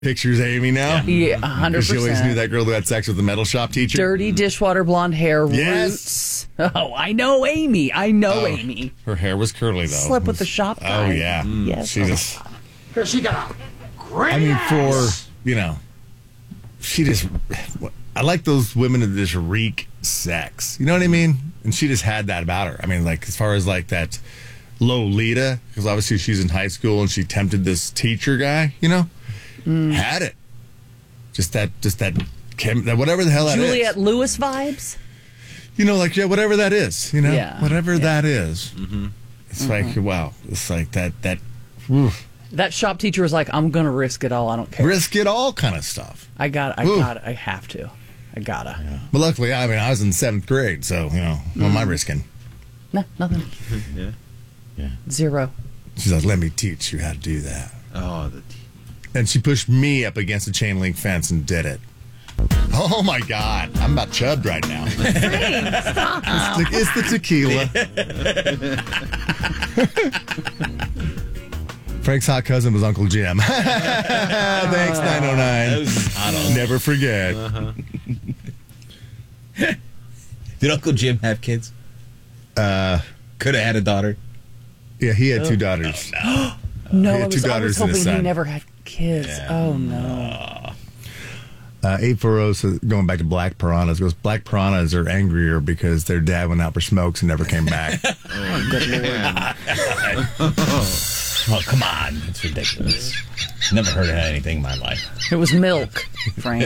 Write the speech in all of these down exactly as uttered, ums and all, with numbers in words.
pictures Amy now. Yeah, one hundred percent. She always knew that girl who had sex with the metal shop teacher. Dirty dishwater blonde hair, Yes. roots. Oh, I know Amy. I know Oh, Amy. Her hair was curly, though. Slept with the shop guy. Oh, yeah. Yes. She just... Here, she got a great I mean, ass. for, you know, she just... I like those women that just reek sex. You know what I mean? And she just had that about her. I mean, like, as far as, like, that Lolita, because obviously she's in high school and she tempted this teacher guy, you know? Mm. Had it. Just that, just that, chem, that whatever the hell that is. Juliette Lewis vibes? You know, like, yeah, whatever that is, you know? Yeah. Whatever Yeah. that is. Mm-hmm. It's Mhm. like, wow. It's like that, that, oof. That shop teacher was like, I'm going to risk it all. I don't care. Risk it all kind of stuff. I got I Ooh. got it. I have to. I gotta. Yeah. But luckily, I mean, I was in seventh grade, so, you know, what am I Mm. risking? No, nothing. yeah. Yeah. Zero. She's like, let me teach you how to do that. Oh, the And she pushed me up against the chain link fence and did it. Oh, my God. I'm about chubbed right now. Stop. It's the, it's the tequila. Frank's hot cousin was Uncle Jim. Thanks, nine oh nine. I don't Never forget. Uh-huh. Did Uncle Jim have kids? Uh, Could have had a daughter. Yeah, he had two daughters. Oh, no, He had I two was, I daughters was and a hoping he son. never had kids. Oh, no. Uh, eight four zero, so going back to black piranhas, goes, black piranhas are angrier because their dad went out for smokes and never came back. Oh, good Lord. Oh, come on. It's ridiculous. Never heard of anything in my life. It was milk, Frank.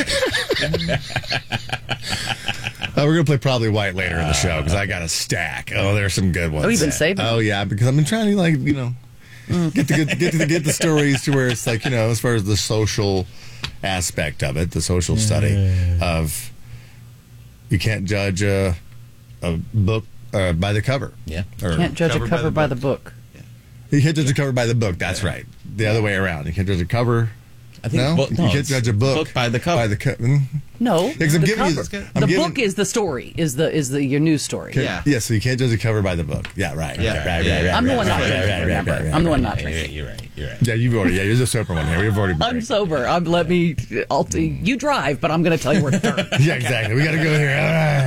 Uh, we're going to play Probably White later in the show because I got a stack. Oh, there's some good ones. Oh, you've been saving Oh, yeah, because I've been trying to, like, you know, get the, get, get, the, get the stories to where it's like, you know, as far as the social aspect of it, the social study of you can't judge a, a book uh, by the cover. Yeah. Or, Can't judge Cover a by cover the by the book. book. You can't judge a cover by the book. That's right. The other way around. You can't judge a cover. I think No, book- you no, can't it's judge a book, book by the cover. By the co- mm. No, Because I'm the giving you cover. the- I'm the giving- book is the story, is the is the your news story. Okay. Yeah. Yeah, so you can't judge a cover by the book. Yeah, right. Yeah. Okay, right, Yeah. right, right. I'm the right, one not right, drinking, right, right, remember. right, right, I'm the one right. not Yeah, drinking. you're right. You're right. Yeah, you've already. Yeah, you're the sober one here. We've already. I'm sober. I'm, let me. I'll. You drive, but I'm going to tell you where to turn. Yeah, exactly. We got to go here. All right.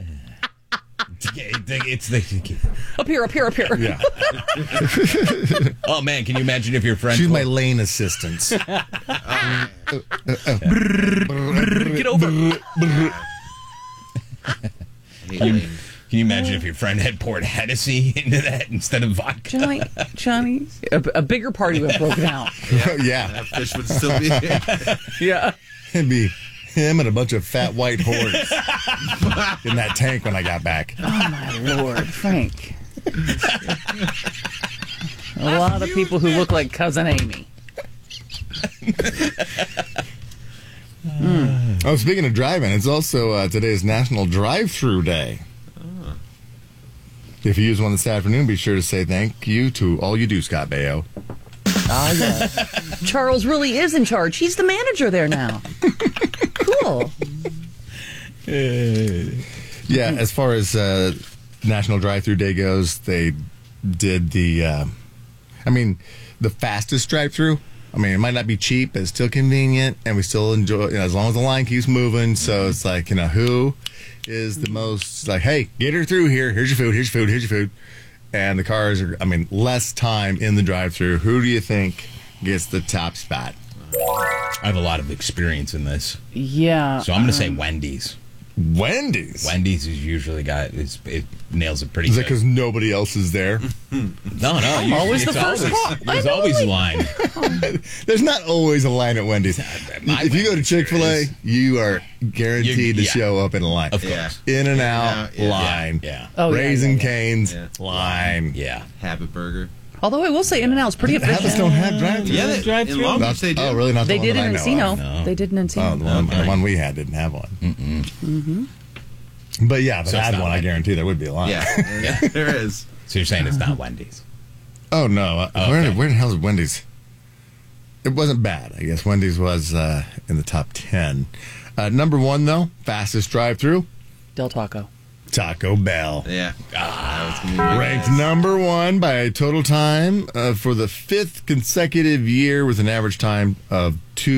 It's the. Up here, up here, up here. Yeah. Oh man, can you imagine if your friend? She's my pulled- lane assistant. Get over. Can you, can you imagine if your friend had poured Hennessy into that instead of vodka? Johnny, Johnny, a, a bigger party would have broken out. Yeah. That fish would still be here. Yeah. It'd be him and a bunch of fat white hordes in that tank when I got back. Oh my Lord, Frank. A lot of people who look like Cousin Amy. Mm. Oh, speaking of driving, it's also uh, today's National Drive-Through Day. Oh. If you use one this afternoon, be sure to say thank you to all you do, Scott Baio. Ah, yes. Charles really is in charge. He's the manager there now. Cool. Yeah, as far as uh, National Drive-Through Day goes, they did the, uh, I mean, the fastest drive-through. I mean, it might not be cheap, but it's still convenient, and we still enjoy, you know, as long as the line keeps moving. So it's like, you know, who is the most, like, hey, get her through here. Here's your food, here's your food, here's your food. And the cars are, I mean, less time in the drive-through. Who do you think gets the top spot? I have a lot of experience in this, Yeah. so I'm going to say Wendy's. Wendy's. Wendy's is usually got it's, it nails it pretty Is that good. because nobody else is there? No, no, you, always it's the first always, call. There's I'm always always- a line. There's not always a line at Wendy's. My If you go to Wendy's, Chick-fil-A, there is. you are guaranteed You- to yeah. show up in a line. Of Yeah. course. In and In and out, out, yeah. line. Yeah. Oh, yeah, Raising yeah, yeah. Cane's, Yeah. line. Yeah. Habit Burger. Although I will say In-N-Out's pretty Habits efficient. don't have drive-through. Yeah, they, drive-thru? in Long Not- Beach they do. oh, really? Not the They one did that in I know Encino. of. No. They did in Oh, Encino. the one, Okay. the one we had didn't have one. Mm-mm. Mm-hmm. But yeah, if So I it's had not one, I Wendy's. guarantee there would be a line. Yeah, yeah, there is. So you're saying it's not Wendy's? Oh, no. Uh, Oh, where, okay. where the hell is Wendy's? It wasn't bad. I guess Wendy's was uh, in the top ten. Uh, number one, though, fastest drive-through. Del Taco. Taco Bell. Yeah. That was gonna be my Ranked guess. number one by total time uh, for the fifth consecutive year with an average time of two.